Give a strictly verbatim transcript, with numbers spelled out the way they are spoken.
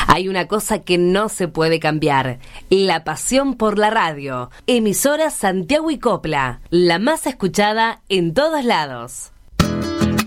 Hay una cosa que no se puede cambiar: la pasión por la radio. Emisora Santiago y Copla, la más escuchada en todos lados.